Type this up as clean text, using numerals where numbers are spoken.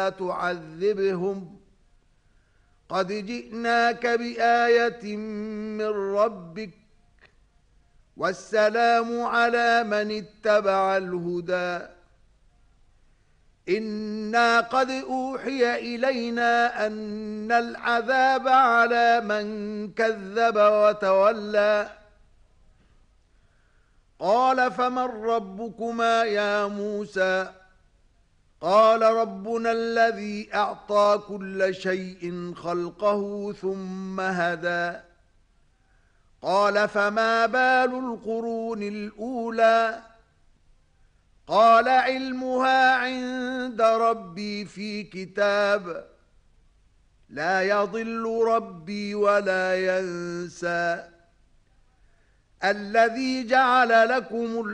تعذبهم قد جئناك بآية من ربك والسلام على من اتبع الهدى إنا قد أوحي إلينا أن العذاب على من كذب وتولى قال فمن ربكما يا موسى قال ربنا الذي أعطى كل شيء خلقه ثم هدى قال فما بال القرون الأولى قال علمها عند ربي في كتاب لا يضل ربي ولا ينسى الذي جعل لكم